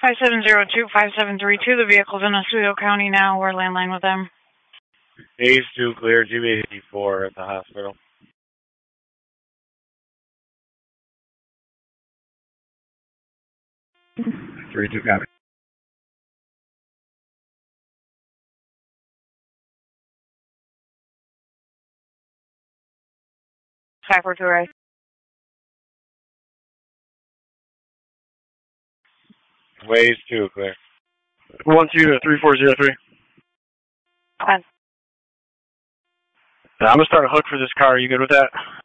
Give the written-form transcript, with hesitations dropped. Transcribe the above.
5702-5732. The vehicle's in Oswego County now. We're landline with them. A's 2 clear, GB84 at the hospital. 32 copy. Cypher 2A. Ways 2 clear. 12-3403. Fine. I'm going to start a hook for this car. Are you good with that?